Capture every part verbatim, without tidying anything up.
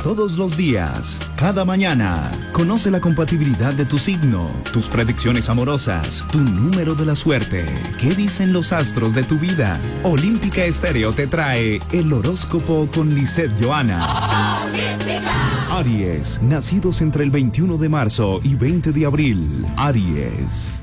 todos los días, cada mañana. Conoce la compatibilidad de tu signo, tus predicciones amorosas, tu número de la suerte. ¿Qué dicen los astros de tu vida? Olímpica Estéreo te trae el horóscopo con Lisette Johanna. Aries, nacidos entre el veintiuno de marzo y veinte de abril. Aries.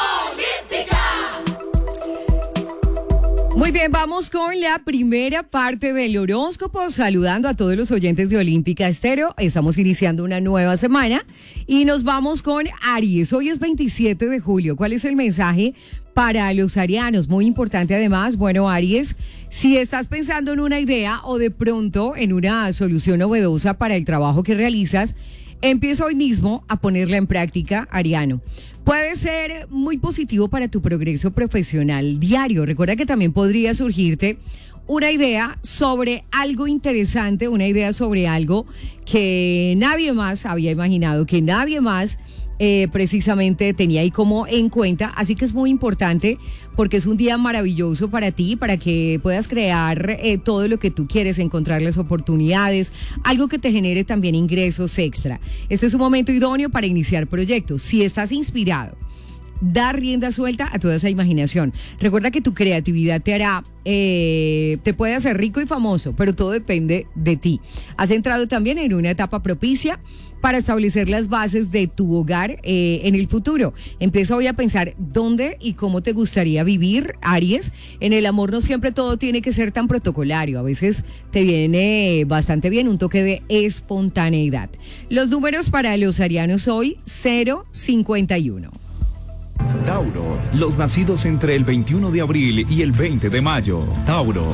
Muy bien, vamos con la primera parte del horóscopo, saludando a todos los oyentes de Olímpica Estéreo. Estamos iniciando una nueva semana y nos vamos con Aries. Hoy es veintisiete de julio. ¿Cuál es el mensaje para los arianos? Muy importante además, bueno, Aries, si estás pensando en una idea o de pronto en una solución novedosa para el trabajo que realizas, empieza hoy mismo a ponerla en práctica, ariano. Puede ser muy positivo para tu progreso profesional diario. Recuerda que también podría surgirte una idea sobre algo interesante, una idea sobre algo que nadie más había imaginado, que nadie más eh, precisamente tenía ahí como en cuenta. Así que es muy importante porque es un día maravilloso para ti, para que puedas crear eh, todo lo que tú quieres, encontrarles oportunidades, algo que te genere también ingresos extra. Este es un momento idóneo para iniciar proyectos. Si estás inspirado, dar rienda suelta a toda esa imaginación. Recuerda que tu creatividad te hará, eh, te puede hacer rico y famoso, pero todo depende de ti. Has entrado también en una etapa propicia para establecer las bases de tu hogar eh, en el futuro. Empieza hoy a pensar dónde y cómo te gustaría vivir, Aries. En el amor no siempre todo tiene que ser tan protocolario. A veces te viene bastante bien un toque de espontaneidad. Los números para los arianos hoy, cero cincuenta y uno. Tauro, los nacidos entre el veintiuno de abril y el veinte de mayo. Tauro.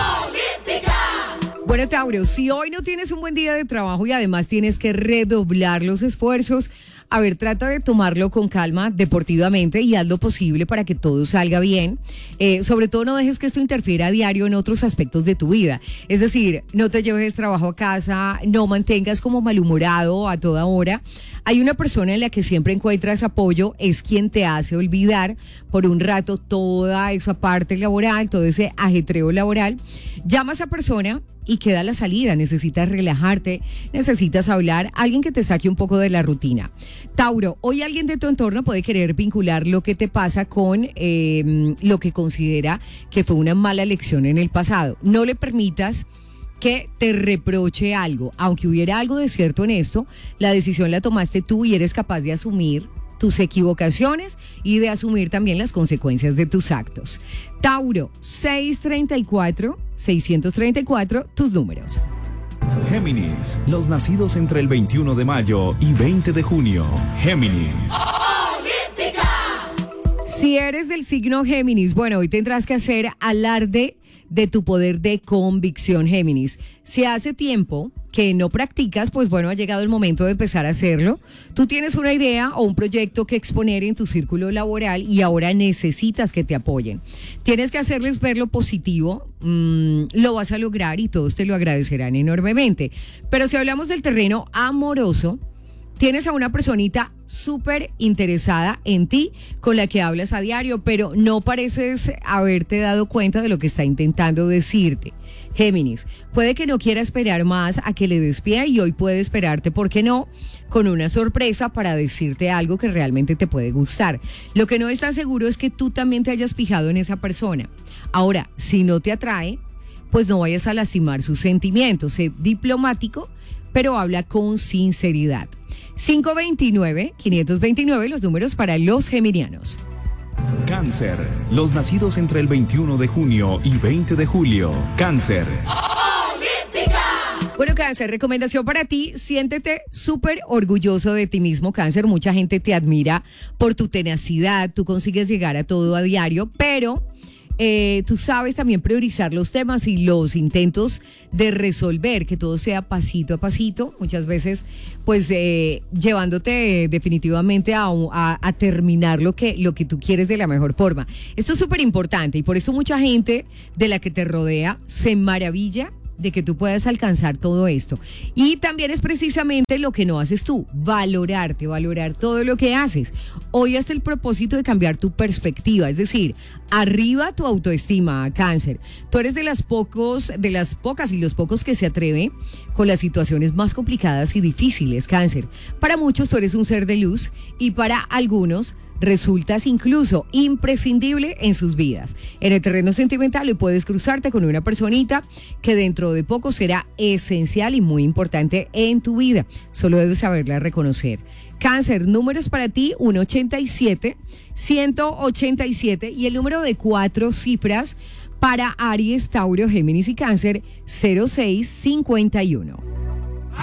Bueno, Tauro, si hoy no tienes un buen día de trabajo y además tienes que redoblar los esfuerzos, a ver, trata de tomarlo con calma, deportivamente, y haz lo posible para que todo salga bien. Eh, sobre todo no dejes que esto interfiera a diario en otros aspectos de tu vida. Es decir, no te lleves trabajo a casa, no mantengas como malhumorado a toda hora. Hay una persona en la que siempre encuentras apoyo, es quien te hace olvidar por un rato toda esa parte laboral, todo ese ajetreo laboral. Llama a esa persona y queda la salida. Necesitas relajarte, necesitas hablar, alguien que te saque un poco de la rutina. Tauro, hoy alguien de tu entorno puede querer vincular lo que te pasa con eh, lo que considera que fue una mala lección en el pasado. No le permitas que te reproche algo. Aunque hubiera algo de cierto en esto, la decisión la tomaste tú y eres capaz de asumir tus equivocaciones y de asumir también las consecuencias de tus actos. Tauro, seiscientos treinta y cuatro, seiscientos treinta y cuatro, tus números. Géminis, los nacidos entre el veintiuno de mayo y veinte de junio. Géminis. Si eres del signo Géminis, bueno, hoy tendrás que hacer alarde de tu poder de convicción, Géminis. Si hace tiempo que no practicas, pues bueno, ha llegado el momento de empezar a hacerlo. Tú tienes una idea o un proyecto que exponer en tu círculo laboral y ahora necesitas que te apoyen. Tienes que hacerles ver lo positivo, mmm, lo vas a lograr y todos te lo agradecerán enormemente. Pero si hablamos del terreno amoroso, tienes a una personita súper interesada en ti, con la que hablas a diario, pero no pareces haberte dado cuenta de lo que está intentando decirte. Géminis, puede que no quiera esperar más a que le des pie y hoy puede esperarte, ¿por qué no?, con una sorpresa para decirte algo que realmente te puede gustar. Lo que no está seguro es que tú también te hayas fijado en esa persona. Ahora, si no te atrae, pues no vayas a lastimar sus sentimientos. Sé diplomático, pero habla con sinceridad. cinco veintinueve, quinientos veintinueve, los números para los geminianos. Cáncer, los nacidos entre el veintiuno de junio y veinte de julio. Cáncer. Bueno, Cáncer, recomendación para ti, siéntete súper orgulloso de ti mismo, Cáncer. Mucha gente te admira por tu tenacidad, tú consigues llegar a todo a diario, pero Eh, tú sabes también priorizar los temas y los intentos de resolver, que todo sea pasito a pasito, muchas veces pues eh, llevándote definitivamente a, a, a terminar lo que, lo que tú quieres de la mejor forma. Esto es súper importante y por eso mucha gente de la que te rodea se maravilla de que tú puedas alcanzar todo esto. Y también es precisamente lo que no haces tú, valorarte, valorar todo lo que haces. Hoy hasta el propósito de cambiar tu perspectiva, es decir, arriba tu autoestima, Cáncer. Tú eres de las pocos, de las pocas y los pocos que se atreve con las situaciones más complicadas y difíciles, Cáncer. Para muchos tú eres un ser de luz y para algunos resultas incluso imprescindible en sus vidas. En el terreno sentimental hoy puedes cruzarte con una personita que dentro de poco será esencial y muy importante en tu vida. Solo debes saberla reconocer. Cáncer, números para ti, ciento ochenta y siete, ciento ochenta y siete y el número de cuatro cifras para Aries, Tauro, Géminis y Cáncer, cero seis cincuenta y uno.